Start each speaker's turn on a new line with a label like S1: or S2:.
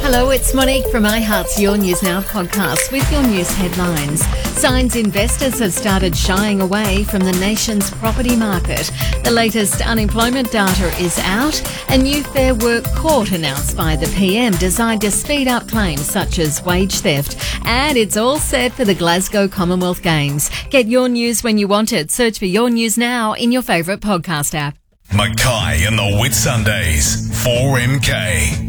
S1: Hello, it's Monique from iHeart's Your News Now podcast with your news headlines. Signs investors have started shying away from the nation's property market. The latest unemployment data is out. A new Fair Work court announced by the PM designed to speed up claims such as wage theft. And it's all set for the Glasgow Commonwealth Games. Get your news when you want it. Search for Your News Now in your favourite podcast app.
S2: Mackay and the Whitsundays, 4MK.